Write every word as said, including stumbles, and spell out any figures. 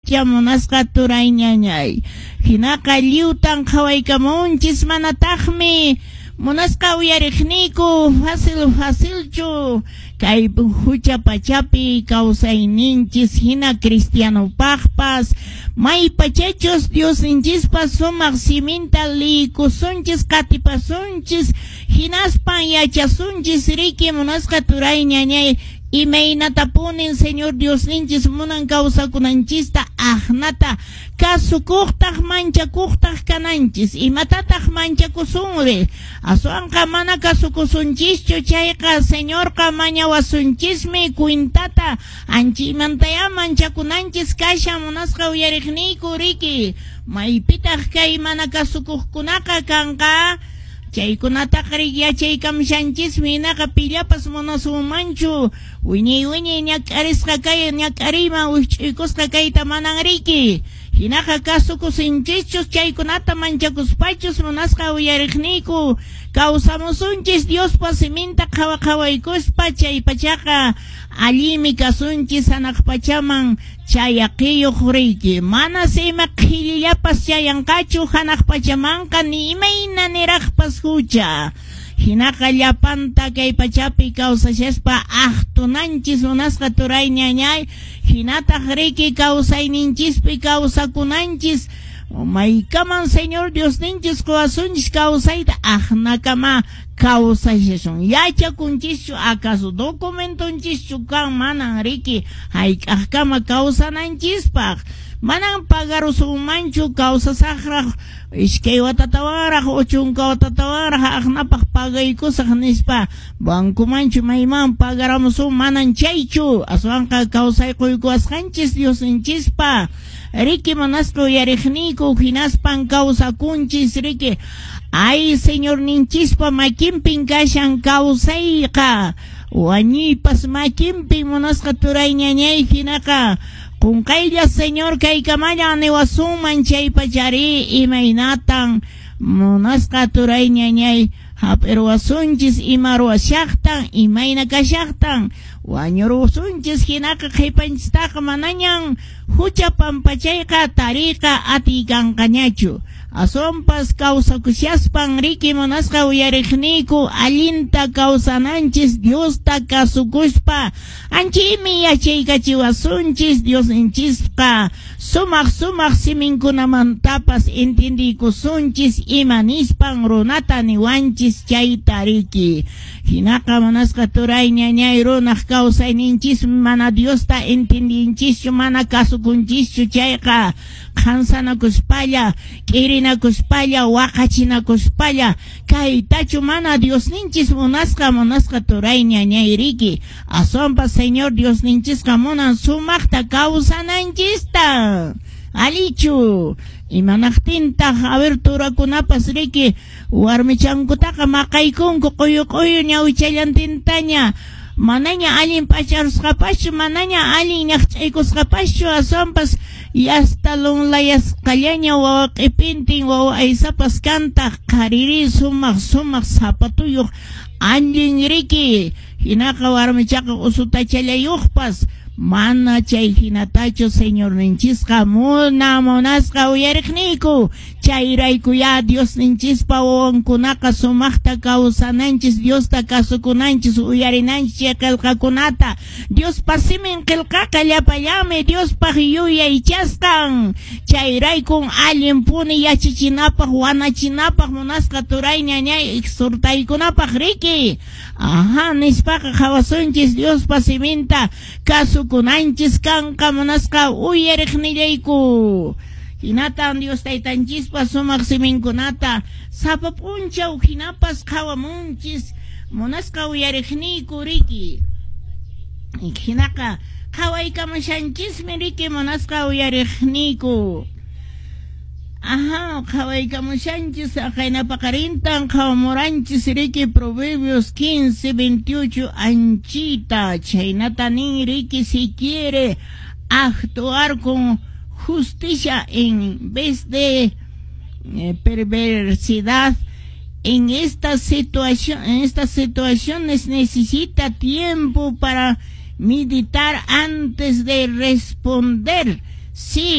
Cristian munasqa turay ñañay. Hinaqa liutan qhawaykamunchis manataqmi munasqa uyariqniku fácil fácilchu kay hucha pachapi kawsayninchis hina cristianopaqpas may pachachos Diosinchispas sumaq siminta liykusunchis qatipasunchis hinaspan yachasunchis riki munasqa turay ñañay imaynatapunin Señor Diosninchis munan kawsakunanchista ahnata kasukuqtaq manchakuqtaq kananchis imatataq manchakusunri aswanqa mana kasukusunchischu chayqa Señorqa mañawasunchismi kuintata anchimantaya manchakunanchis kasha munasqa uyariqniyku riki maypitaq kay mana kasukuqkunaqa kanqa chaykunataqa yachaykamshanchismi hinaqa pillapas munasumanchu wiñay wiñay ñak'arisqa kay ñak'ariyman wich'uykusqa kayta manan riki hinaqa kasukusinchischus chaykunata manchakuspachus munasqa uyariqniyku kawsamusunchis Diospa siminta qhawa qhawaykuspa chay pachaqa allimi kasunchis hanaq pachaman chayaqiyuq riki mana sima qhillillapas chayanqachu hanaq pachamanqa ni imayna niraqpas hucha hinaqa llapanta kay pachapi kawsashaspa aqtunanchis munasqa turay ñañay hinataq riki kawsayninchispi kawsakunanchis maykaman Señor Diosninchis quwasunchis kawsayta aqnakama kawsashashun yachakunchischu acaso documentunchischu kan manan riki hayk'aqkama kawsananchispaq manan pagarusunmanchu kawsasaqraq ishkay watatawaraq uchunka watatawaraq aqnapaq pagaykusaq nispa bankumanchu mayman pagaramusun manan chaychu aswanqa kawsayquykuwasqanchis Diosinchispa riki munasqa uyariqniyku hinaspan kawsakunchis riki ay Señor ninchispa makinpin kashan kawsayqa wañiypas makinpin munasqa turay ñañay hinaqa qunqaylla Señor kaykamalla niwasunman chay pachari imaynatan munasqa turay ñañay hap'irwasunchis ima ruwashaqtan imayna kashaqtan wañurusunchis hinaqa qhipanchistaqa manañan hucha pampachayqa tariqa atiykanqañachu asonpas kawsakushaspan riki munasqa uyariqniyku allinta kawsananchis Diosta kasukushpa anchimi yachaykachiwasunchis Diosinchisqa sumaq sumaq siminkunamantapas entendikusunchis imanispan runata niwanchis chayta riki hinaqa munasqa turay ñañay runaq kawsayninchis mana Diosta entendinchischu mana kasukunchischu chayqa qansanakuspalla k'irinakuspalla waqachinakuspalla kaytachu mana Diosninchis munasqa munasqa turay ñañay riki asonpas Señor Diosninchisqa munan sumaqta kawsananchista alichu imanaqtintaq a ver turakunapas riki warmichankutaqa maqaykunku quyu quyu ñawichallantintaña manaña allin pacharusqapaschu manaña allin ñaqch'aykusqapaschu asonpas yasta lunlayasqallaña wawa q'ipintin wawa aysapas kanta qariri sumaq sumaq zapatuyuq allin riki hinaqa warmichaqa usutachallayuqpas mana chay hinatachu Señor ninchisqa muna munasqa uyariqniyku chayrayku ya Dios ninchispa wawankunaqa sumaqta kawsananchis Diosta kasukunanchis uyarinanchis qillqakunata Dios pasimin qillqaqa llapallami Dios paq yuyaychasqan chayraykun allin puni yachichinapaq wanachinapaq munasqa turay ñañay exhortaykunapaq riki aha nispaqa qawasunchis Dios pasiminta kasukunanchis kanqa munasqa uyariqnillayku hinatan Dios taytanchispa sumaq siminkunata sapa punchaw hinapas qawamunchis munasqa uyariqniyku riki hinaqa qhawaykamushanchismi riki munasqa uyariqniyku aha qhawaykamushanchis aqaynapaqarintan qhawamuranchis riki Proverbios quince veintiocho anchita chaynata nin riki si quiere actuar con justicia en vez de eh, perversidad en esta situación en estas situaciones necesita tiempo para meditar antes de responder. Sí.